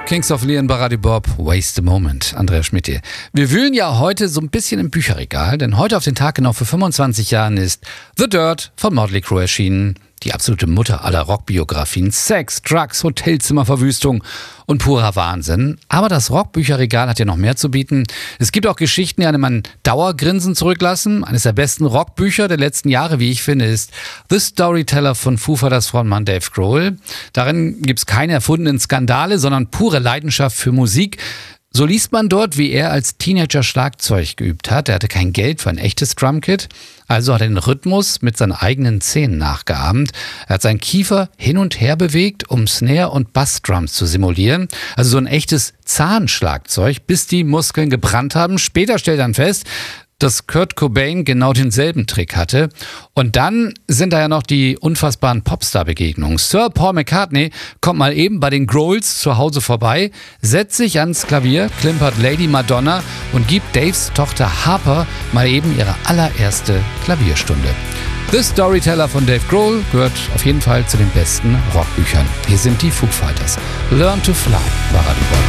Kings of Leon, Baradi Bob, Waste a Moment, Andreas Schmidt hier. Wir wühlen ja heute so ein bisschen im Bücherregal, denn heute auf den Tag genau vor 25 Jahren ist The Dirt von Motley Crue erschienen. Die absolute Mutter aller Rockbiografien. Sex, Drugs, Hotelzimmerverwüstung und purer Wahnsinn. Aber das Rockbücherregal hat ja noch mehr zu bieten. Es gibt auch Geschichten, die einem ein Dauergrinsen zurücklassen. Eines der besten Rockbücher der letzten Jahre, wie ich finde, ist The Storyteller von Foo Fighters Frontmann Dave Grohl. Darin gibt es keine erfundenen Skandale, sondern pure Leidenschaft für Musik. So liest man dort, wie er als Teenager Schlagzeug geübt hat. Er hatte kein Geld für ein echtes Drumkit, also hat er den Rhythmus mit seinen eigenen Zähnen nachgeahmt. Er hat seinen Kiefer hin und her bewegt, um Snare- und Bassdrums zu simulieren. Also so ein echtes Zahnschlagzeug, bis die Muskeln gebrannt haben. Später stellt er dann fest, dass Kurt Cobain genau denselben Trick hatte. Und dann sind da ja noch die unfassbaren Popstar-Begegnungen. Sir Paul McCartney kommt mal eben bei den Grohls zu Hause vorbei, setzt sich ans Klavier, klimpert Lady Madonna und gibt Daves Tochter Harper mal eben ihre allererste Klavierstunde. The Storyteller von Dave Grohl gehört auf jeden Fall zu den besten Rockbüchern. Hier sind die Foo Fighters. Learn to Fly, Baradi Bob.